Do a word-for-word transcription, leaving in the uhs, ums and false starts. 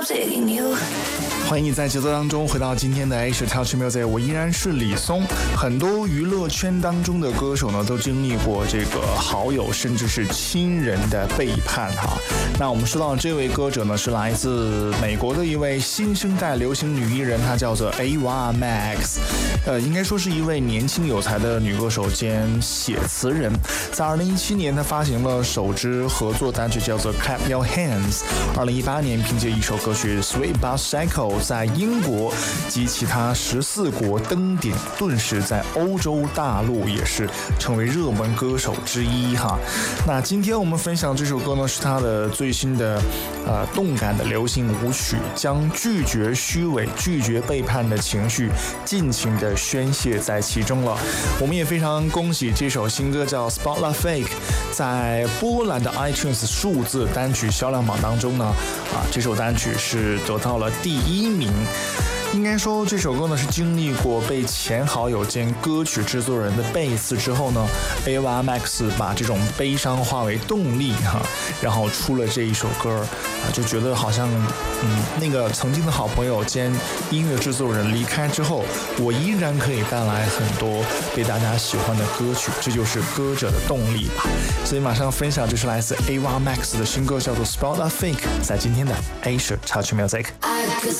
欢迎你在节奏当中回到今天的 Asia Touch Music， 我依然是李松。很多娱乐圈当中的歌手呢，都经历过这个好友甚至是亲人的背叛哈。那我们说到这位歌者呢，是来自美国的一位新生代流行女艺人，她叫做 Ava Max， 呃，应该说是一位年轻有才的女歌手兼写词人。在二零一七年，她发行了首支合作单曲，叫做 Clap Your Hands。二零一八年，凭借一首歌曲 Sweet But Psycho， 在英国及其他十四国登顶，顿时在欧洲大陆也是成为热门歌手之一哈。那今天我们分享这首歌呢，是她的最新的呃动感的流行舞曲，将拒绝虚伪、拒绝背叛的情绪尽情的宣泄在其中了。我们也非常恭喜这首新歌叫 Spotlight Fake， 在波兰的 iTunes 数字单曲销量榜当中呢，啊，这首单曲是得到了第一名。应该说这首歌呢是经历过被前好友兼歌曲制作人的背刺之后呢 Ava Max 把这种悲伤化为动力哈，然后出了这一首歌啊，就觉得好像嗯那个曾经的好朋友兼音乐制作人离开之后，我依然可以带来很多被大家喜欢的歌曲，这就是歌者的动力吧。所以马上分享就是来自 Ava Max 的新歌叫做 Spotlight Fake， 在今天的 Asia Touch Music。